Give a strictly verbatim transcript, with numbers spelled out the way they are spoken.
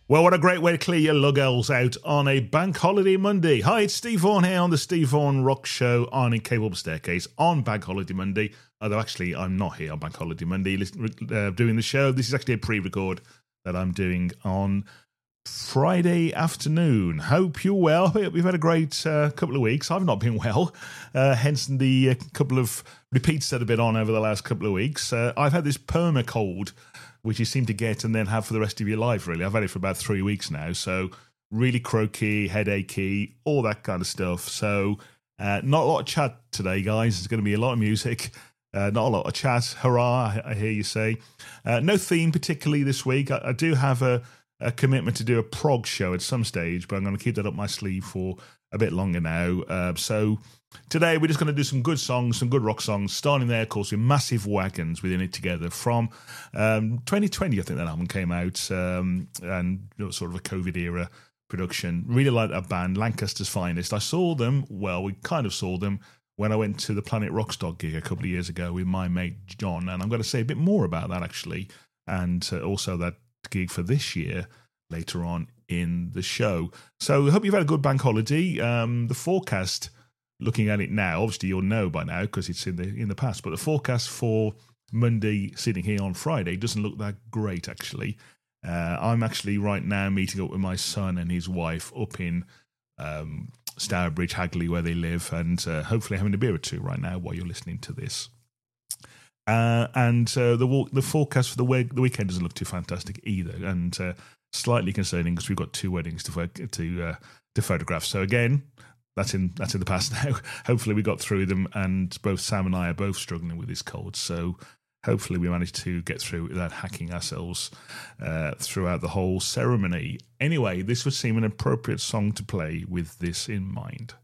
Well, what a great way to clear your lug-els out on a bank holiday Monday. Hi, it's Steve Vaughan here on the Steve Vaughan Rock Show on Incapable Staircase on bank holiday Monday. Although, actually, I'm not here on bank holiday Monday uh, doing the show. This is actually a pre-record that I'm doing on Friday afternoon. Hope you're well. We've had a great uh, couple of weeks. I've not been well, uh, hence the uh, couple of repeats that have been on over the last couple of weeks. Uh, I've had this perma cold, which you seem to get and then have for the rest of your life, really. I've had it for about three weeks now, so really croaky, headachy, all that kind of stuff. So uh, not a lot of chat today, guys. There's going to be a lot of music, uh, not a lot of chat. Hurrah, I hear you say. Uh, no theme particularly this week. I, I do have a, a commitment to do a prog show at some stage, but I'm going to keep that up my sleeve for a bit longer now. Uh, so today we're just going to do some good songs, some good rock songs, starting there, of course, with Massive Wagons within it together from um, twenty twenty, I think that album came out, um, and you know, sort of a COVID era production. Really like that band, Lancaster's Finest. I saw them, well, we kind of saw them when I went to the Planet Rockstock gig a couple of years ago with my mate John, and I'm going to say a bit more about that actually, and uh, also that gig for this year later on in the show. So I hope you've had a good bank holiday. Um, the forecast, looking at it now, obviously you'll know by now because it's in the in the past, but the forecast for Monday, sitting here on Friday, doesn't look that great actually. Uh, I'm actually right now meeting up with my son and his wife up in um, Stourbridge, Hagley, where they live, and uh, hopefully having a beer or two right now while you're listening to this. Uh, and uh, the walk, the forecast for the, we- the weekend doesn't look too fantastic either, and uh, slightly concerning because we've got two weddings to fo- to uh, to photograph. So again, that's in that's in the past now. Hopefully we got through them, and both Sam and I are both struggling with this cold. So hopefully we managed to get through without hacking ourselves uh, throughout the whole ceremony. Anyway, this would seem an appropriate song to play with this in mind.